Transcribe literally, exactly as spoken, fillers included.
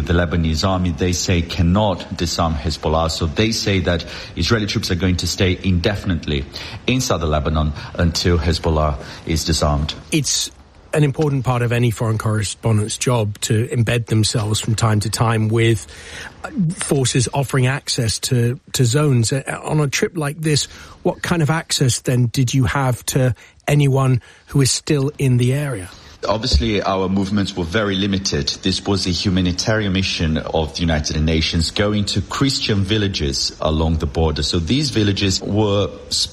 the Lebanese army, they say cannot disarm Hezbollah. So they say that Israeli troops are going to stay indefinitely in southern Lebanon until Hezbollah is disarmed. It's an important part of any foreign correspondent's job to embed themselves from time to time with forces offering access to, to zones. On a trip like this, what kind of access then did you have to anyone who is still in the area? Obviously, our movements were very limited. This was a humanitarian mission of the United Nations going to Christian villages along the border. So these villages were